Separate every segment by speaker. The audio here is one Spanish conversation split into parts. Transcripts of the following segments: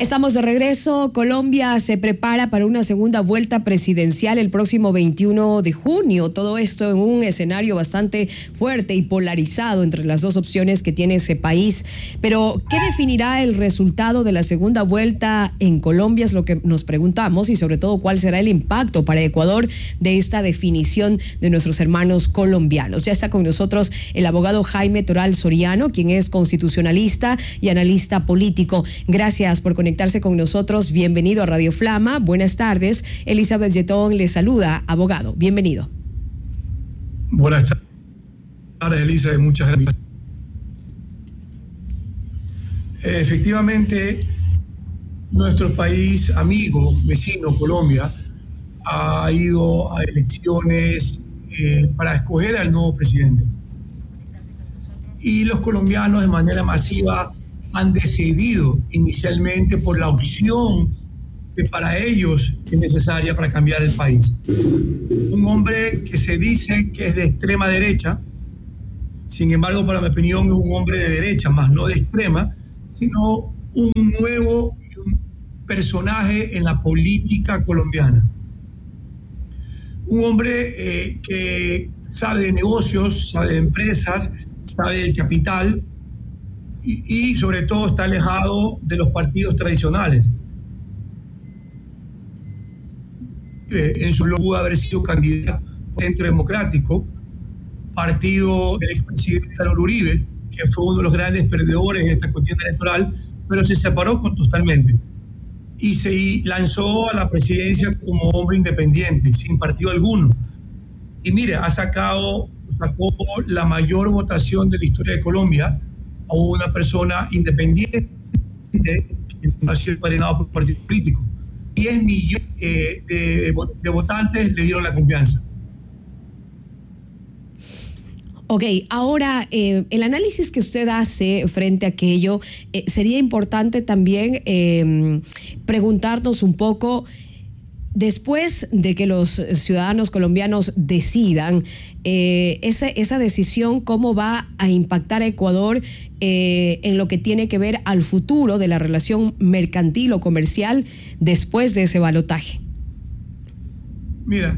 Speaker 1: Ya estamos de regreso. Colombia se prepara para una segunda vuelta presidencial el próximo 21 de junio. Todo esto en un escenario bastante fuerte y polarizado entre las dos opciones que tiene ese país. Pero, ¿qué definirá el resultado de la segunda vuelta en Colombia? Es lo que nos preguntamos, y sobre todo, ¿cuál será el impacto para Ecuador de esta definición de nuestros hermanos colombianos? Ya está con nosotros el abogado Jaime Toral Soriano, quien es constitucionalista y analista político. Gracias por conectarse con nosotros. Bienvenido a Radio Flama. Buenas tardes. Elizabeth Yetón le saluda. Abogado, bienvenido.
Speaker 2: Buenas tardes, Elizabeth. Muchas gracias. Efectivamente, nuestro país amigo, vecino, Colombia, ha ido a elecciones para escoger al nuevo presidente. Y los colombianos de manera masiva han decidido inicialmente por la opción que para ellos es necesaria para cambiar el país. Un hombre que se dice que es de extrema derecha, sin embargo, para mi opinión, es un hombre de derecha, más no de extrema, sino un nuevo personaje en la política colombiana. Un hombre que sabe de negocios, sabe de empresas, sabe del capital, y sobre todo está alejado de los partidos tradicionales. En su lugar pudo haber sido candidato al Centro Democrático, partido del expresidente Álvaro Uribe, que fue uno de los grandes perdedores de esta contienda electoral, pero se separó totalmente y se lanzó a la presidencia como hombre independiente, sin partido alguno. Y mire, sacó la mayor votación de la historia de Colombia a una persona independiente que no ha sido padrinado por un partido político. 10 millones de votantes le dieron la confianza.
Speaker 1: Ok, ahora el análisis que usted hace frente a aquello, sería importante también preguntarnos un poco, después de que los ciudadanos colombianos decidan, esa decisión, ¿cómo va a impactar a Ecuador en lo que tiene que ver al futuro de la relación mercantil o comercial después de ese balotaje?
Speaker 2: Mira,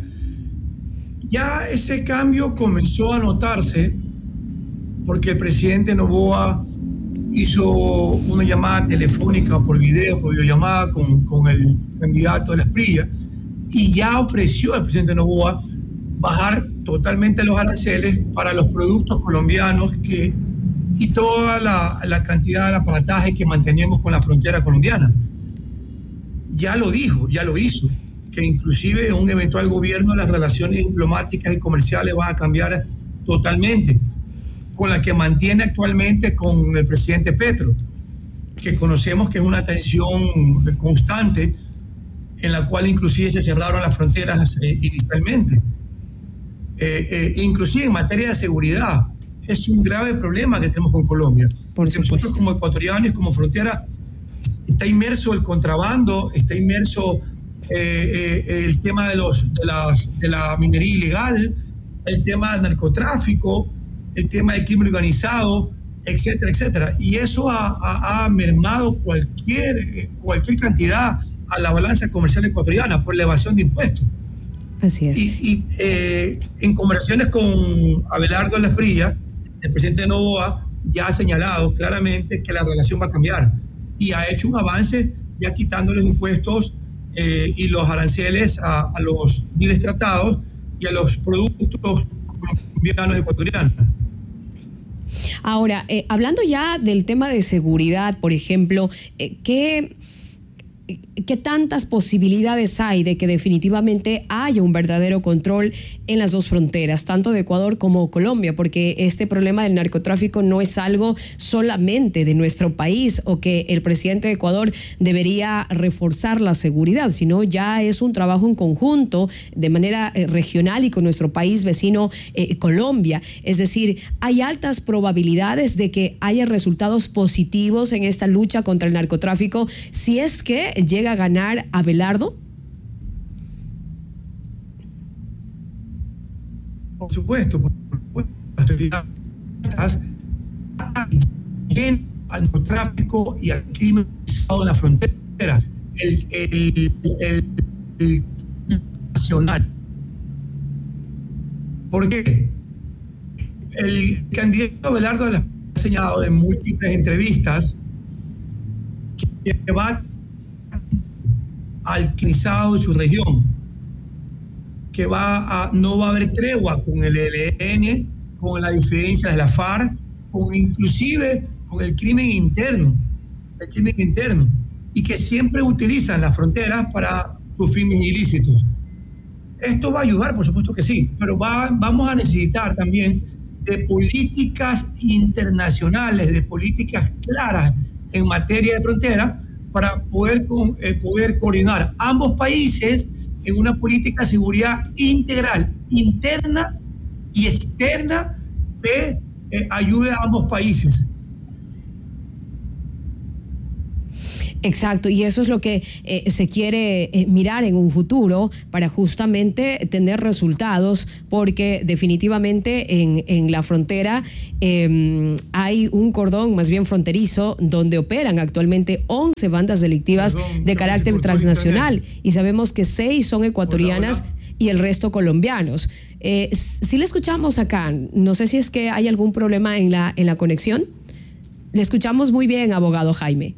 Speaker 2: ya ese cambio comenzó a notarse porque el presidente Noboa hizo una llamada telefónica por video, por videollamada con el candidato de la Esprilla, y ya ofreció al presidente Noboa bajar totalmente los aranceles para los productos colombianos y toda la cantidad de aparataje que mantenemos con la frontera colombiana. Ya lo dijo, ya lo hizo, que inclusive en un eventual gobierno las relaciones diplomáticas y comerciales van a cambiar totalmente, con la que mantiene actualmente con el presidente Petro, que conocemos que es una tensión constante, en la cual inclusive se cerraron las fronteras inicialmente. Inclusive en materia de seguridad, es un grave problema que tenemos con Colombia. Porque nosotros como ecuatorianos, como frontera, está inmerso el contrabando, está inmerso el tema de la minería ilegal, el tema del narcotráfico, el tema del crimen organizado, etcétera, etcétera. Y eso ha mermado cualquier cantidad a la balanza comercial ecuatoriana por la evasión de impuestos.
Speaker 1: Así es.
Speaker 2: Y en conversaciones con Abelardo Lasprilla, el presidente Noboa ya ha señalado claramente que la relación va a cambiar y ha hecho un avance ya quitando los impuestos y los aranceles a los biles tratados y a los productos colombianos y ecuatorianos.
Speaker 1: Ahora, hablando ya del tema de seguridad, por ejemplo, ¿qué tantas posibilidades hay de que definitivamente haya un verdadero control en las dos fronteras, tanto de Ecuador como Colombia? Porque este problema del narcotráfico no es algo solamente de nuestro país, o que el presidente de Ecuador debería reforzar la seguridad, sino ya es un trabajo en conjunto de manera regional y con nuestro país vecino Colombia. Es decir, hay altas probabilidades de que haya resultados positivos en esta lucha contra el narcotráfico si es que llega a ganar Abelardo.
Speaker 2: Por supuesto, al narcotráfico y al crimen organizado en la frontera. el nacional. ¿Por qué? El candidato Abelardo ha señalado en múltiples entrevistas que va alquilizado en su región, que no va a haber tregua con el ELN, con la disidencia de la FARC, inclusive con el crimen interno, y que siempre utilizan las fronteras para sus fines ilícitos. Esto va a ayudar, por supuesto que sí, pero vamos a necesitar también de políticas internacionales, de políticas claras en materia de frontera para poder coordinar ambos países en una política de seguridad integral, interna y externa, que ayude a ambos países.
Speaker 1: Exacto, y eso es lo que se quiere mirar en un futuro para justamente tener resultados, porque definitivamente en la frontera hay un cordón más bien fronterizo donde operan actualmente 11 bandas delictivas de carácter transnacional, y sabemos que 6 son ecuatorianas y el resto colombianos. Si le escuchamos acá, no sé si es que hay algún problema en la conexión. Le escuchamos muy bien, abogado Jaime.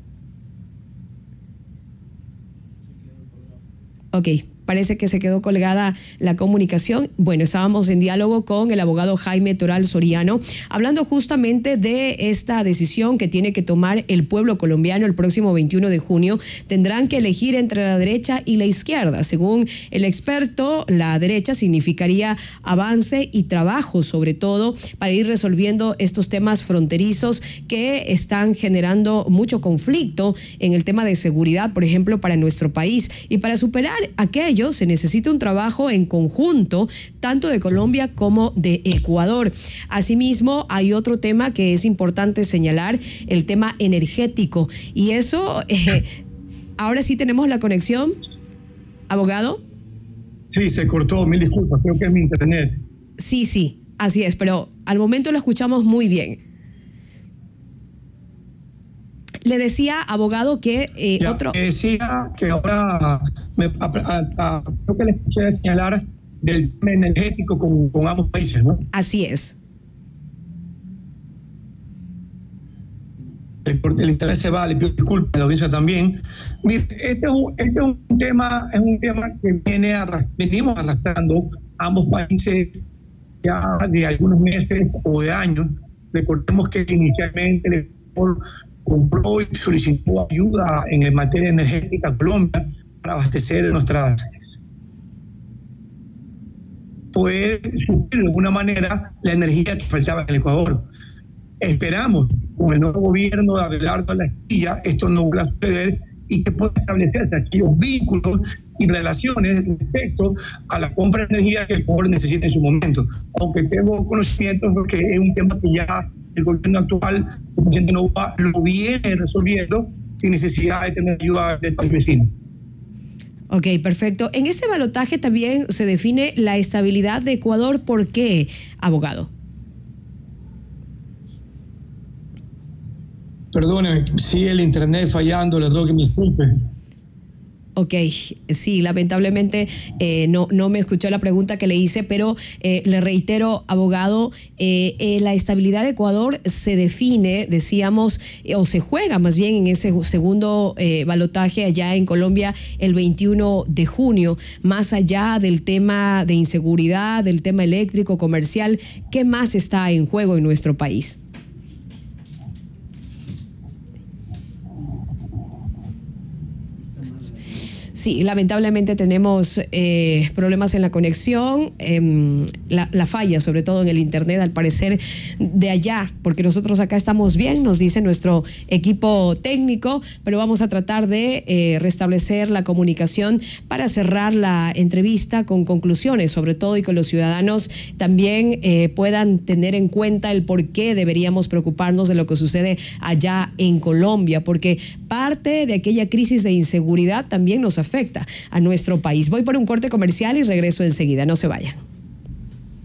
Speaker 1: Ok, parece que se quedó colgada la comunicación. Bueno, estábamos en diálogo con el abogado Jaime Toral Soriano, hablando justamente de esta decisión que tiene que tomar el pueblo colombiano el próximo 21 de junio. Tendrán que elegir entre la derecha y la izquierda. Según el experto, la derecha significaría avance y trabajo, sobre todo para ir resolviendo estos temas fronterizos que están generando mucho conflicto en el tema de seguridad, por ejemplo, para nuestro país. Y para superar aquello se necesita un trabajo en conjunto, tanto de Colombia como de Ecuador. Asimismo, hay otro tema que es importante señalar, el tema energético. Y eso, ahora sí tenemos la conexión, abogado.
Speaker 2: Sí, se cortó, mil disculpas, creo que es mi internet.
Speaker 1: Sí, así es, pero al momento lo escuchamos muy bien. Le decía, abogado, que
Speaker 2: decía que ahora creo que le escuché señalar del tema energético con ambos países, ¿no?
Speaker 1: Así es.
Speaker 2: El interés se va, le pido disculpas a la audiencia también. Mire, este es un tema que venimos arrastrando ambos países ya de algunos meses o de años. Recordemos que inicialmente el Ecuador compró y solicitó ayuda en materia energética a Colombia para abastecer poder suplir de alguna manera la energía que faltaba en el Ecuador. Esperamos con el nuevo gobierno de Abelardo Lasquilla esto no va a suceder y que pueda establecerse aquellos vínculos y relaciones respecto a la compra de energía que el Ecuador necesita en su momento. Aunque tengo conocimiento de que es un tema que ya el gobierno actual, el presidente Noboa, lo viene resolviendo sin necesidad de tener ayuda del país vecino.
Speaker 1: Ok, perfecto. En este balotaje también se define la estabilidad de Ecuador. ¿Por qué, abogado?
Speaker 2: Perdóneme, si el internet fallando, le ruego que me disculpe.
Speaker 1: Ok, sí, lamentablemente no me escuchó la pregunta que le hice, pero le reitero, abogado, la estabilidad de Ecuador se define, decíamos, o se juega más bien en ese segundo balotaje allá en Colombia el 21 de junio, más allá del tema de inseguridad, del tema eléctrico, comercial, ¿qué más está en juego en nuestro país? Sí, lamentablemente tenemos problemas en la conexión, la falla sobre todo en el internet, al parecer de allá, porque nosotros acá estamos bien, nos dice nuestro equipo técnico, pero vamos a tratar de restablecer la comunicación para cerrar la entrevista con conclusiones, sobre todo, y que los ciudadanos también puedan tener en cuenta el por qué deberíamos preocuparnos de lo que sucede allá en Colombia, porque parte de aquella crisis de inseguridad también nos afecta a nuestro país. Voy por un corte comercial y regreso enseguida. No se vayan.